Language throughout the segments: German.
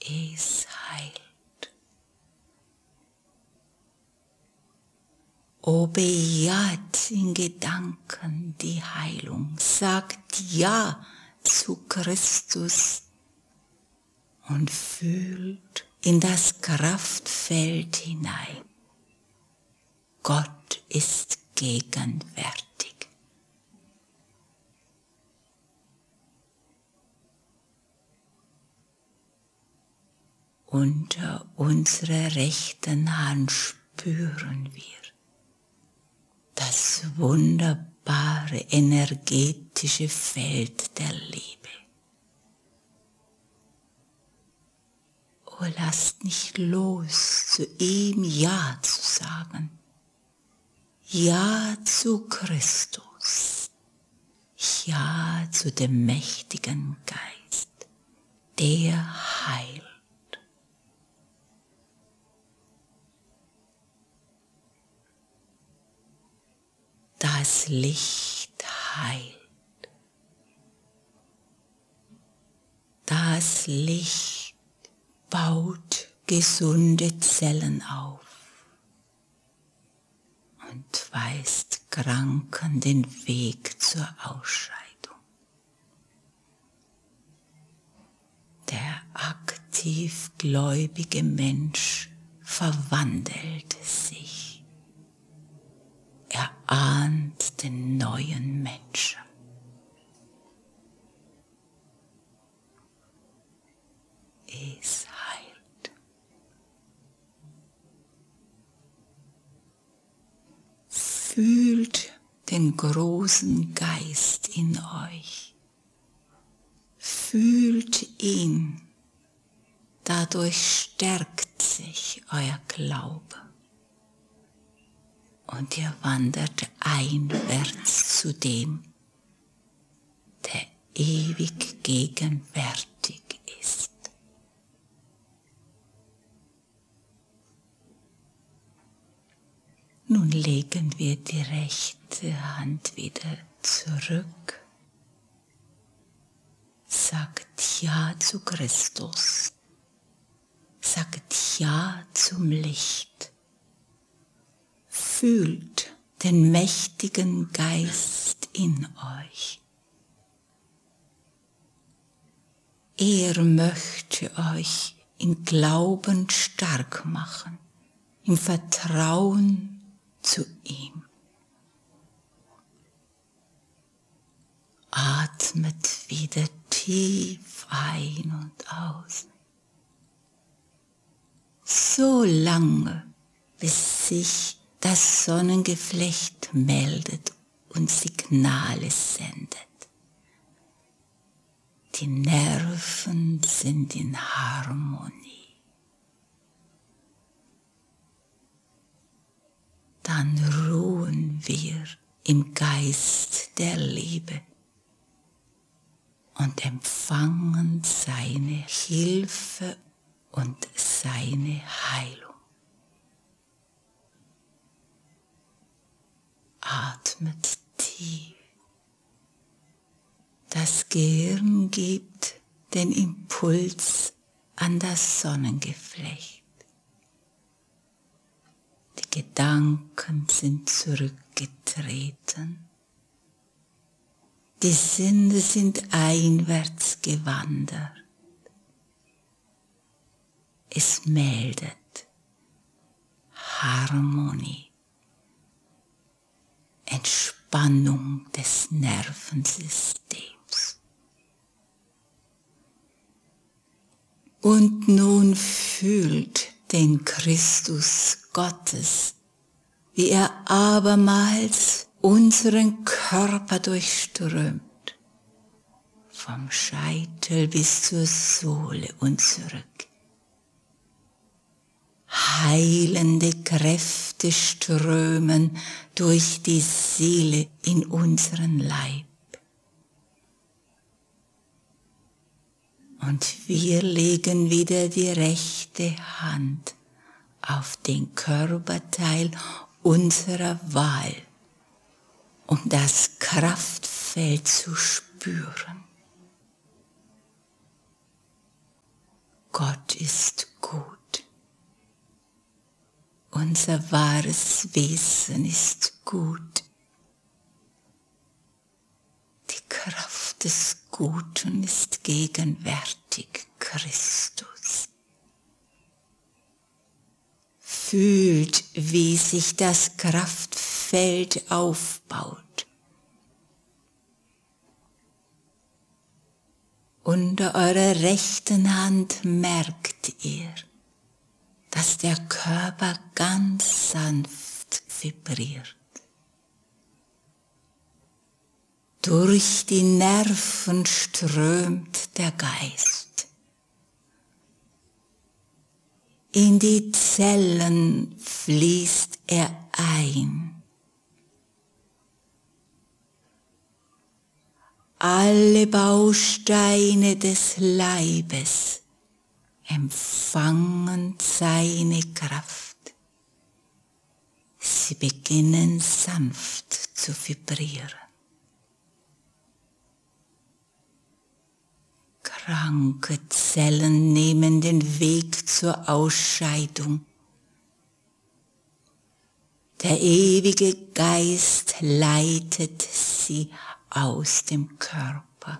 es heilt. O bejaht in Gedanken die Heilung, sagt Ja zu Christus und fühlt in das Kraftfeld hinein. Gott ist gegenwärtig. Unter unserer rechten Hand spüren wir das wunderbare energetische Feld der Liebe. Oh, lasst nicht los, zu ihm Ja zu sagen. Ja zu Christus. Ja zu dem mächtigen Geist, der heilt. Das Licht heilt. Das Licht baut gesunde Zellen auf und weist Kranken den Weg zur Ausscheidung. Der aktiv gläubige Mensch verwandelt sich. Er ahnt den neuen Menschen. Es heilt. Fühlt den großen Geist in euch. Fühlt ihn. Dadurch stärkt sich euer Glaube. Und ihr wandert einwärts zu dem, der ewig gegenwärtig ist. Nun legen wir die rechte Hand wieder zurück. Sagt Ja zu Christus. Sagt Ja zum Licht. Fühlt den mächtigen Geist in euch. Er möchte euch im Glauben stark machen, im Vertrauen zu ihm. Atmet wieder tief ein und aus. So lange, bis sich das Sonnengeflecht meldet und Signale sendet. Die Nerven sind in Harmonie. Dann ruhen wir im Geist der Liebe und empfangen seine Hilfe und seine Heilung. Atmet tief. Das Gehirn gibt den Impuls an das Sonnengeflecht. Die Gedanken sind zurückgetreten. Die Sinne sind einwärts gewandert. Es meldet Harmonie. Entspannung des Nervensystems. Und nun fühlt den Christus Gottes, wie er abermals unseren Körper durchströmt, vom Scheitel bis zur Sohle und zurück. Heilende Kräfte strömen durch die Seele in unseren Leib. Und wir legen wieder die rechte Hand auf den Körperteil unserer Wahl, um das Kraftfeld zu spüren. Gott ist gut. Unser wahres Wesen ist gut. Die Kraft des Guten ist gegenwärtig, Christus. Fühlt, wie sich das Kraftfeld aufbaut. Unter eurer rechten Hand merkt ihr, dass der Körper ganz sanft vibriert. Durch die Nerven strömt der Geist. In die Zellen fließt er ein. Alle Bausteine des Leibes empfangen seine Kraft. Sie beginnen sanft zu vibrieren. Kranke Zellen nehmen den Weg zur Ausscheidung. Der ewige Geist leitet sie aus dem Körper.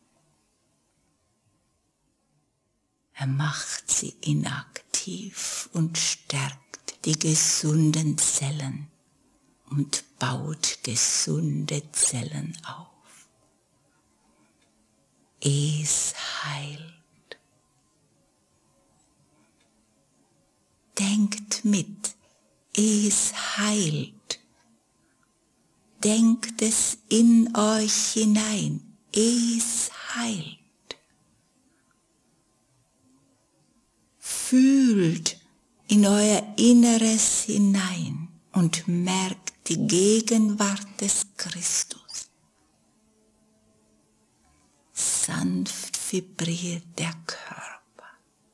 Er macht sie inaktiv und stärkt die gesunden Zellen und baut gesunde Zellen auf. Es heilt. Denkt mit, es heilt. Denkt es in euch hinein, es heilt. Fühlt in euer Inneres hinein und merkt die Gegenwart des Christus. Sanft vibriert der Körper.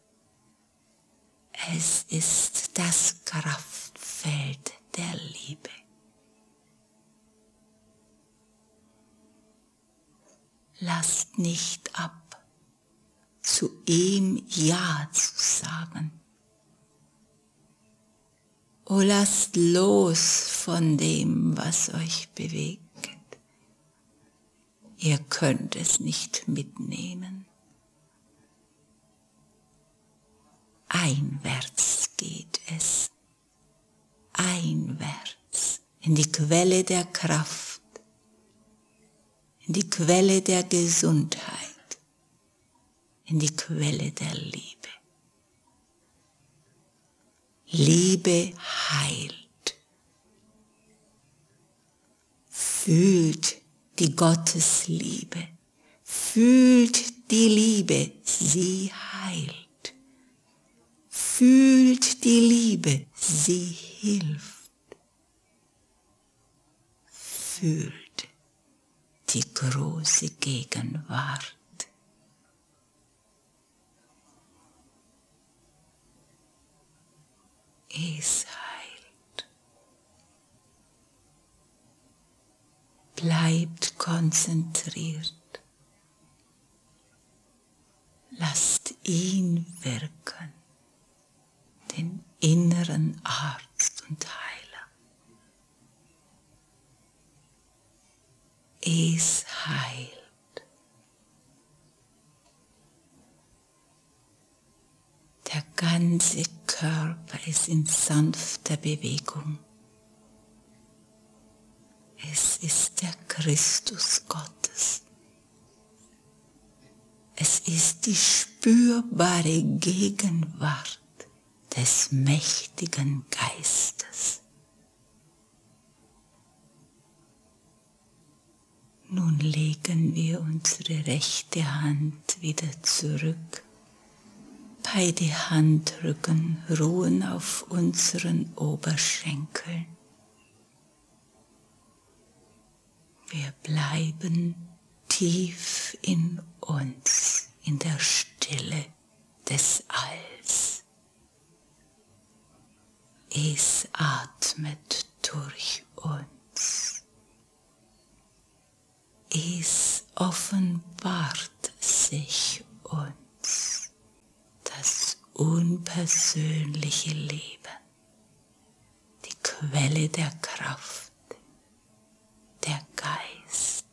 Es ist das Kraftfeld der Liebe. Lasst nicht ab, zu ihm Ja zu sagen. O lasst los von dem, was euch bewegt. Ihr könnt es nicht mitnehmen. Einwärts geht es. Einwärts in die Quelle der Kraft, in die Quelle der Gesundheit, in die Quelle der Liebe. Liebe heilt. Fühlt die Gottesliebe. Fühlt die Liebe, sie heilt. Fühlt die Liebe, sie hilft. Fühlt die große Gegenwart. Es heilt. Bleibt konzentriert. Lasst ihn wirken, den inneren Arzt und Heiler. Es heilt. Der ganze Körper ist in sanfter Bewegung. Es ist der Christus Gottes. Es ist die spürbare Gegenwart des mächtigen Geistes. Nun legen wir unsere rechte Hand wieder zurück. Beide Handrücken ruhen auf unseren Oberschenkeln. Wir bleiben tief in uns, in der Stille des Alls. Es atmet durch uns. Es offenbart sich uns. Das unpersönliche Leben, die Quelle der Kraft, der Geist.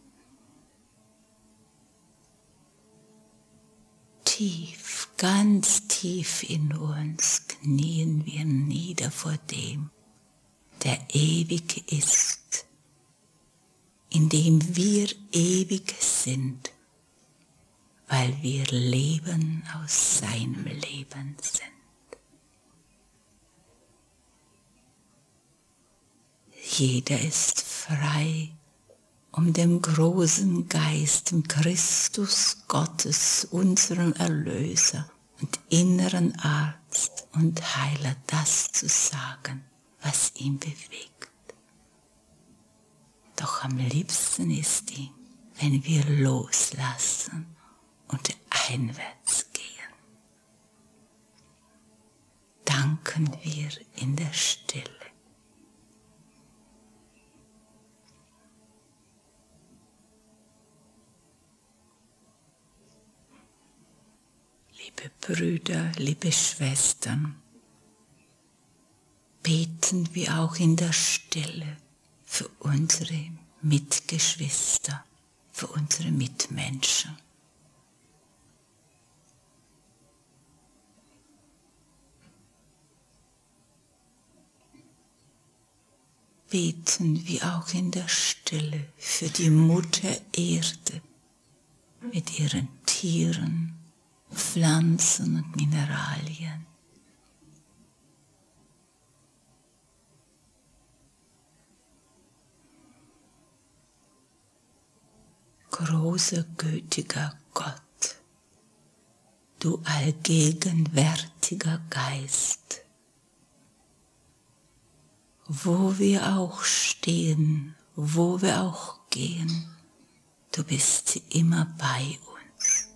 Tief, ganz tief in uns knien wir nieder vor dem, der ewig ist, in dem wir ewig sind, weil wir Leben aus seinem Leben sind. Jeder ist frei, um dem großen Geist, dem Christus Gottes, unserem Erlöser und inneren Arzt und Heiler, das zu sagen, was ihn bewegt. Doch am liebsten ist ihm, wenn wir loslassen und einwärts gehen. Danken wir in der Stille. Liebe Brüder, liebe Schwestern, beten wir auch in der Stille für unsere Mitgeschwister, für unsere Mitmenschen. Beten wir auch in der Stille für die Mutter Erde mit ihren Tieren, Pflanzen und Mineralien. Großer, gütiger Gott, du allgegenwärtiger Geist, wo wir auch stehen, wo wir auch gehen, du bist immer bei uns.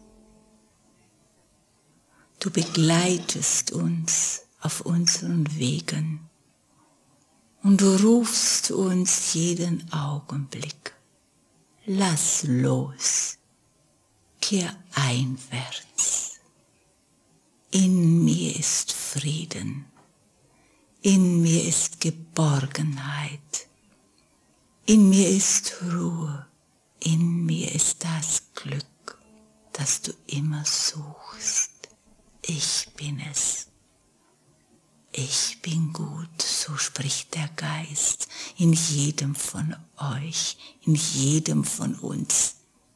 Du begleitest uns auf unseren Wegen und du rufst uns jeden Augenblick. Lass los, kehr einwärts. In mir ist Frieden, in mir ist Geborgenheit, in mir ist Ruhe, in mir ist das Glück, das du immer suchst. Ich bin es. Ich bin gut, so spricht der Geist in jedem von euch, in jedem von uns.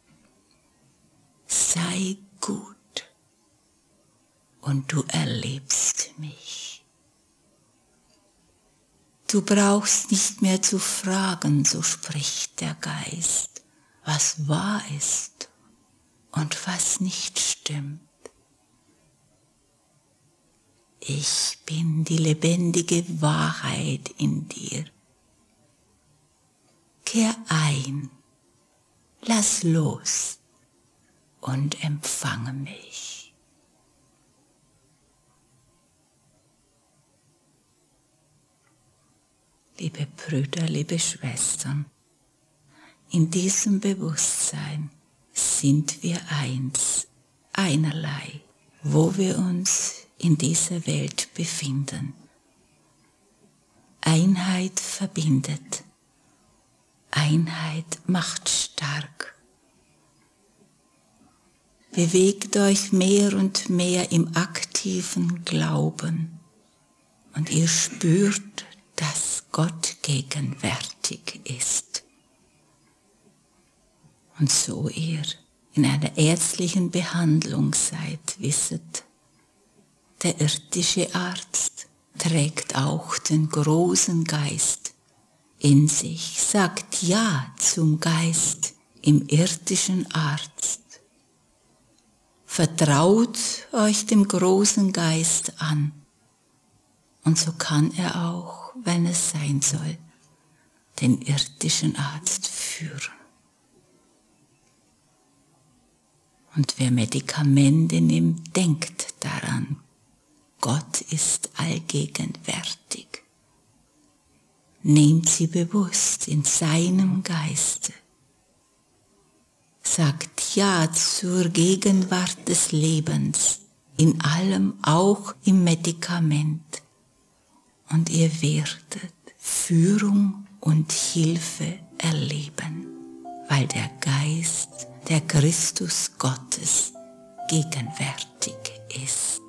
Sei gut und du erlebst mich. Du brauchst nicht mehr zu fragen, so spricht der Geist, was wahr ist und was nicht stimmt. Ich bin die lebendige Wahrheit in dir. Kehr ein, lass los und empfange mich. Liebe Brüder, liebe Schwestern, in diesem Bewusstsein sind wir eins, einerlei, wo wir uns in dieser Welt befinden. Einheit verbindet. Einheit macht stark. Bewegt euch mehr und mehr im aktiven Glauben und ihr spürt, dass Gott gegenwärtig ist. Und so ihr in einer ärztlichen Behandlung seid, wisset, der irdische Arzt trägt auch den großen Geist in sich, sagt Ja zum Geist im irdischen Arzt. Vertraut euch dem großen Geist an und so kann er auch, wenn es sein soll, den irdischen Arzt führen. Und wer Medikamente nimmt, denkt daran, Gott ist allgegenwärtig. Nehmt sie bewusst in seinem Geiste. Sagt Ja zur Gegenwart des Lebens, in allem, auch im Medikament. Und ihr werdet Führung und Hilfe erleben, weil der Geist, der Christus Gottes, gegenwärtig ist.